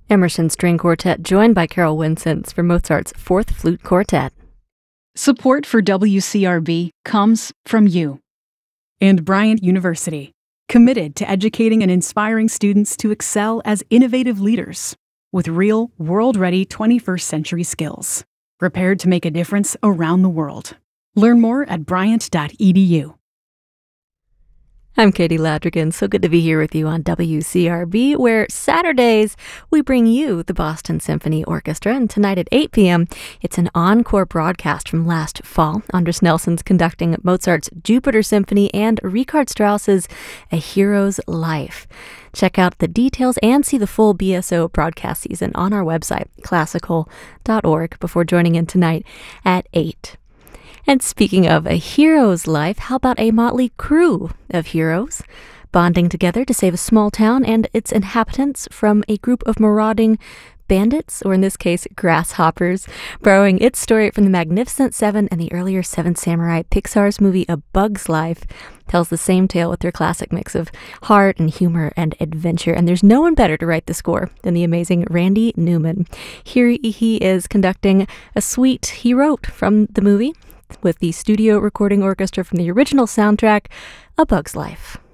Emerson String Quartet joined by Carol Winsons for Mozart's Fourth Flute Quartet. Support for WCRB comes from you. And Bryant University, committed to educating and inspiring students to excel as innovative leaders with real, world-ready 21st century skills, prepared to make a difference around the world. Learn more at bryant.edu. I'm Katie Ladrigan. So good to be here with you on WCRB, where Saturdays we bring you the Boston Symphony Orchestra. And tonight at 8 p.m., it's an encore broadcast from last fall. Andris Nelson's conducting Mozart's Jupiter Symphony and Richard Strauss's A Hero's Life. Check out the details and see the full BSO broadcast season on our website, classical.org, before joining in tonight at 8. And speaking of a hero's life, how about a motley crew of heroes bonding together to save a small town and its inhabitants from a group of marauding bandits, or in this case, grasshoppers, borrowing its story from the Magnificent Seven and the earlier Seven Samurai. Pixar's movie A Bug's Life tells the same tale with their classic mix of heart and humor and adventure. And there's no one better to write the score than the amazing Randy Newman. Here he is conducting a suite he wrote from the movie with the studio recording orchestra from the original soundtrack, A Bug's Life.